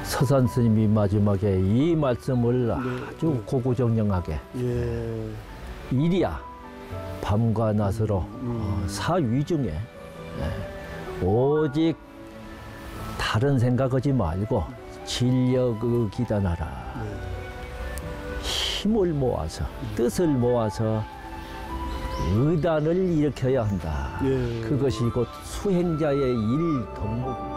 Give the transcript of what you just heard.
서산 스님이 마지막에 이 말씀을 아주 고고정령하게 예. 일이야 밤과 낮으로 사위중에 오직 다른 생각하지 말고 진력의 기단하라. 힘을 모아서 뜻을 모아서 의단을 일으켜야 한다. 예. 그것이 곧 수행자의 일 덕목입니다.